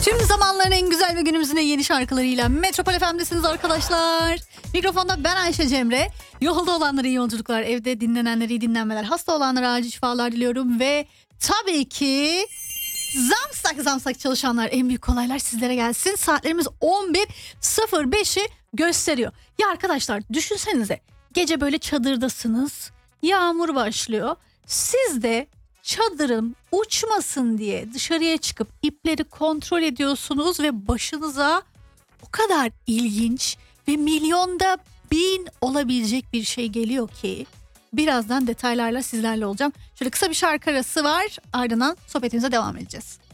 Tüm zamanların en güzel ve günümüzün en yeni şarkılarıyla Metropol FM'desiniz arkadaşlar. Mikrofonda ben Ayşe Cemre. Yolda olanlara iyi yolculuklar, evde dinlenenlere iyi dinlenmeler, hasta olanlara acil şifalar diliyorum. Ve tabii ki zamsak çalışanlar, en büyük kolaylar sizlere gelsin. Saatlerimiz 11.05'i gösteriyor. Ya arkadaşlar düşünsenize, gece böyle çadırdasınız, yağmur başlıyor. Siz de çadırın uçmasın diye dışarıya çıkıp ipleri kontrol ediyorsunuz ve başınıza o kadar ilginç ve milyonda bin olabilecek bir şey geliyor ki birazdan detaylarla sizlerle olacağım. Şöyle kısa bir şarkı arası var, ardından sohbetimize devam edeceğiz.